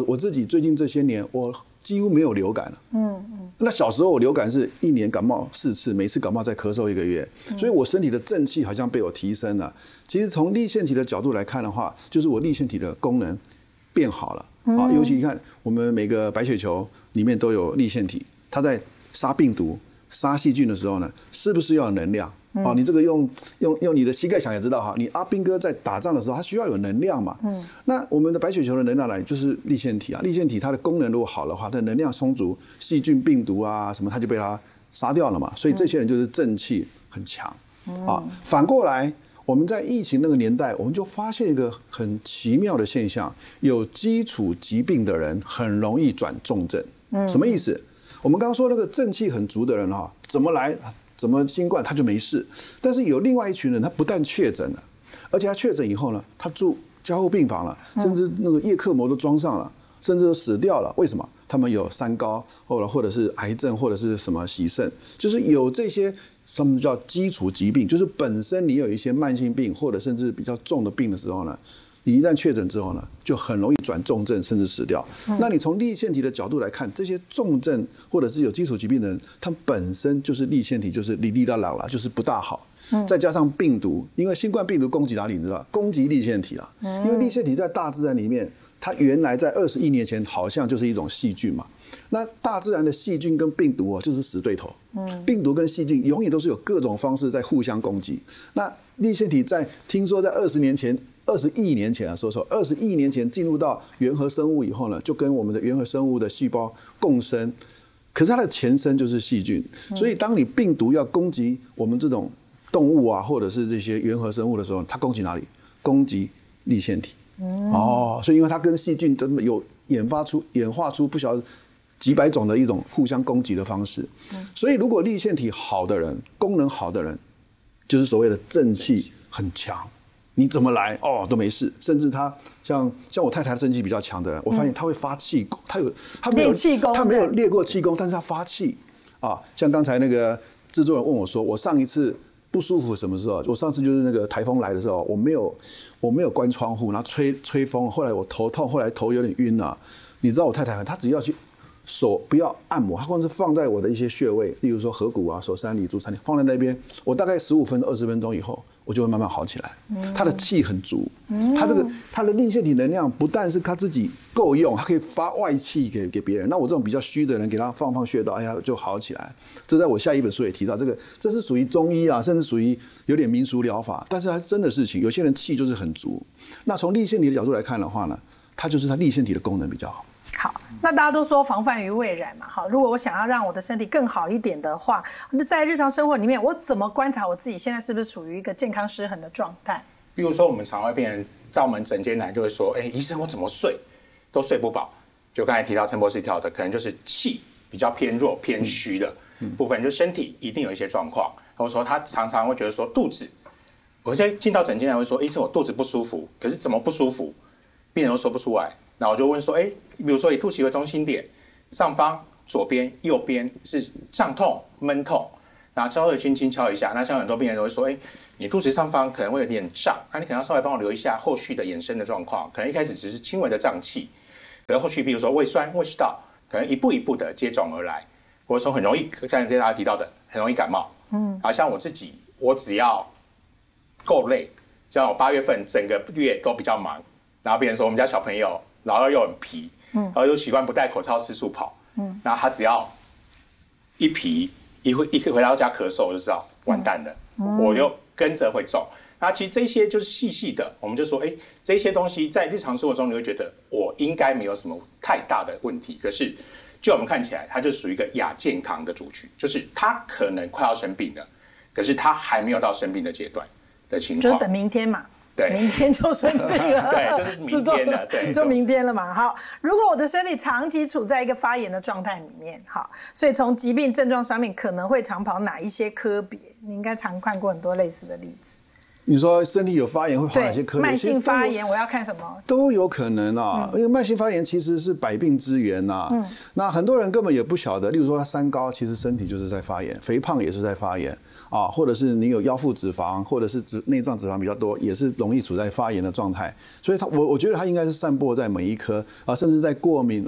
我自己最近这些年，我几乎没有流感了。那小时候我流感是1年感冒4次，每次感冒再咳嗽1个月，所以我身体的正气好像被我提升了。其实从立腺体的角度来看的话，就是我立腺体的功能变好了。尤其你看，我们每个白血球里面都有立腺体，它在杀病毒、杀细菌的时候呢，是不是要有能量？你这个用你的膝盖想也知道哈，你阿兵哥在打仗的时候，他需要有能量嘛。那我们的白血球的能量来就是立腺体啊，立腺体它的功能如果好的话，它的能量充足，细菌、病毒啊什么，它就被它杀掉了嘛。所以这些人就是正气很强啊。反过来，我们在疫情那个年代，我们就发现一个很奇妙的现象：有基础疾病的人很容易转重症。什么意思？我们刚刚说那个正气很足的人哈，怎么新冠他就没事，但是有另外一群人，他不但确诊了，而且他确诊以后呢，他住加护病房了，甚至那个叶克膜都装上了，甚至都死掉了。为什么？他们有三高，或者是癌症，或者是什么洗肾，就是有这些他们叫基础疾病，就是本身你有一些慢性病或者甚至比较重的病的时候呢，你一旦确诊之后呢，就很容易转重症，甚至死掉。那你从立腺体的角度来看，这些重症或者是有基础疾病的人，他本身就是立腺体就是哩哩啦啦啦，就是不大好。再加上病毒，因为新冠病毒攻击哪里？你知道？攻击立腺体啊。因为立腺体在大自然里面，它原来在20亿年前好像就是一种细菌嘛。那大自然的细菌跟病毒就是死对头。病毒跟细菌永远都是有各种方式在互相攻击。那立腺体听说在20亿年前啊，20亿年前进入到原核生物以后呢，就跟我们的原核生物的细胞共生。可是它的前身就是细菌，所以当你病毒要攻击我们这种动物啊，或者是这些原核生物的时候，它攻击哪里？攻击立腺体。所以因为它跟细菌真的有演化出不晓得几百种的一种互相攻击的方式。所以如果立腺体好的人，功能好的人，就是所谓的正气很强，你怎么来都没事。甚至他像我太太的正气比较强的人，我发现他会发气功，他没有练过气功，但是他发气啊。像刚才那个制作人问我说，我上一次不舒服什么时候？我上次就是那个台风来的时候，我没有关窗户，然后吹风，后来我头痛，后来头有点晕啊。你知道我太太她只要去手不要按摩，她光是放在我的一些穴位，例如说合谷啊、手三里、足三里，放在那边，我大概15分20分钟以后，我就会慢慢好起来。他的气很足，他的立腺体能量不但是他自己够用，他可以发外气给别人。那我这种比较虚的人，给他放穴道，哎呀就好起来。这在我下一本书也提到，这是属于中医啊，甚至属于有点民俗疗法，但是它是真的事情。有些人气就是很足。那从立腺体的角度来看的话呢，它就是它立腺体的功能比较好。 好，那大家都说防范于未然嘛，好，如果我想要让我的身体更好一点的话，在日常生活里面，我怎么观察我自己现在是不是处于一个健康失衡的状态？ 比如说，我们常会病人到我们诊间来，就会说，医生，我怎么睡都睡不饱。就刚才提到陈博士提到的，可能就是气比较偏弱、偏虚的部分，就身体一定有一些状况。或者说，他常常会觉得说肚子，我在进到诊间来会说，医生，我肚子不舒服，可是怎么不舒服？病人都说不出来。那我就问说，比如说以肚脐为中心点，上方、左边、右边是胀痛、闷痛，然后稍微轻轻敲一下。那像很多病人都会说，你肚脐上方可能会有点胀，那你可能要稍微帮我留一下后续的衍生的状况。可能一开始只是轻微的胀气，可能后续比如说胃酸、胃食道，可能一步一步的接踵而来，或者说很容易，像大家提到的，很容易感冒。然后像我自己，我只要够累，像我8月份整个月都比较忙，然后病人说我们家小朋友。然后又很皮，然后又习惯不戴口罩四处跑，然后他只要一皮一回到家咳嗽，我就知道完蛋了，我就跟着会中。那其实这些就是细细的，我们就说，这些东西在日常生活中你会觉得我应该没有什么太大的问题，可是就我们看起来，它就属于一个亚健康的族群，就是他可能快要生病了，可是他还没有到生病的阶段的情况， 就等明天嘛。 对， 明天就生病了， 对，就是明天了，对， 就明天了嘛。好，如果我的身体长期处在一个发炎的状态里面，好，所以从疾病症状上面可能会常跑哪一些科别？你应该常看过很多类似的例子。 你说身体有发炎会跑哪些科别？ 慢性发炎我要看什么？ 都有可能啊，因为慢性发炎其实是百病之源呐。那很多人根本也不晓得，例如说他三高，其实身体就是在发炎；肥胖也是在发炎。 啊，或者是你有腰腹脂肪，或者是内脏脂肪比较多，也是容易处在发炎的状态。所以我觉得它应该是散播在每一颗啊，甚至在过敏